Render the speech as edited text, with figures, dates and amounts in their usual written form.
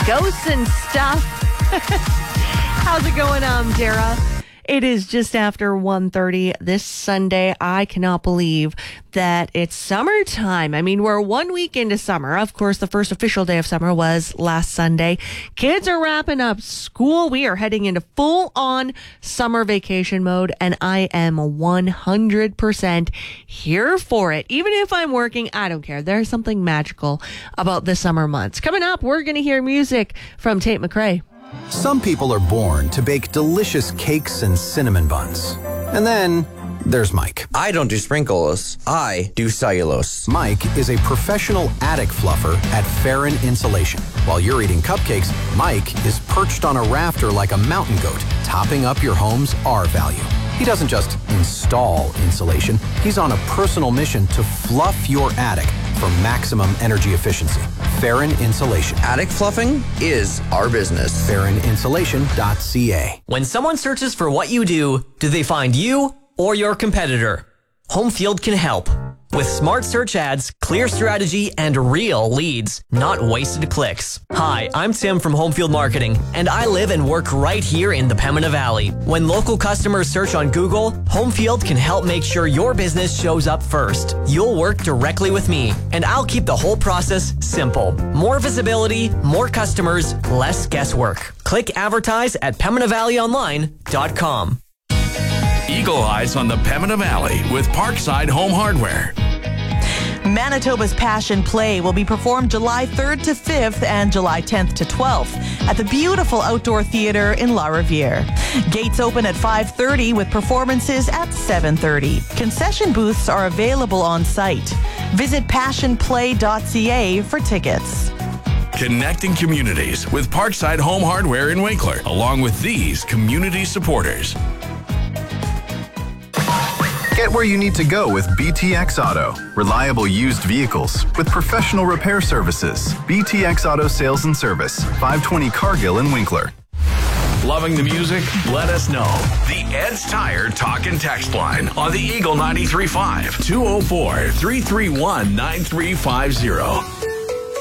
Ghosts and stuff. How's it going, Dara? It is just after 1:30 this Sunday. I cannot believe that it's summertime. I mean, we're 1 week into summer. Of course, the first official day of summer was last Sunday. Kids are wrapping up school. We are heading into full-on summer vacation mode, and I am 100% here for it. Even if I'm working, I don't care. There's something magical about the summer months. Coming up, we're going to hear music from Tate McRae. Some people are born to bake delicious cakes and cinnamon buns. And then there's Mike. I don't do sprinkles. I do cellulose. Mike is a professional attic fluffer at Farron Insulation. While you're eating cupcakes, Mike is perched on a rafter like a mountain goat, topping up your home's R value. He doesn't just install insulation. He's on a personal mission to fluff your attic for maximum energy efficiency. Farron Insulation. Attic fluffing is our business. FarronInsulation.ca. When someone searches for what you do they find you or your competitor? Homefield can help. With smart search ads, clear strategy, and real leads, not wasted clicks. Hi, I'm Tim from Homefield Marketing, and I live and work right here in the Pembina Valley. When local customers search on Google, Homefield can help make sure your business shows up first. You'll work directly with me, and I'll keep the whole process simple. More visibility, more customers, less guesswork. Click advertise at PembinaValleyOnline.com. Eagle Eyes on the Pembina Valley with Parkside Home Hardware. Manitoba's Passion Play will be performed July 3rd to 5th and July 10th to 12th at the beautiful outdoor theater in La Riviere. Gates open at 5:30 with performances at 7:30. Concession booths are available on site. Visit passionplay.ca for tickets. Connecting communities with Parkside Home Hardware in Winkler, along with these community supporters. Get where you need to go with BTX Auto. Reliable used vehicles with professional repair services. BTX Auto Sales and Service, 520 Cargill in Winkler. Loving the music? Let us know. The Ed's Tire Talk and Text line on the Eagle 93.5 204-331-9350.